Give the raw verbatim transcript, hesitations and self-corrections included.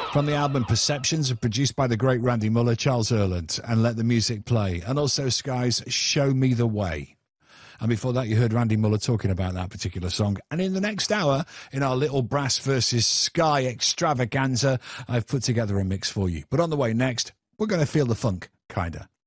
From the album Perceptions, produced by the great Randy Muller, Charles Erland, and Let the Music Play. And also Sky's Show Me the Way. And before that, you heard Randy Muller talking about that particular song. And in the next hour, in our little Brass versus Sky extravaganza, I've put together a mix for you. But on the way next, we're going to feel the funk, kinda.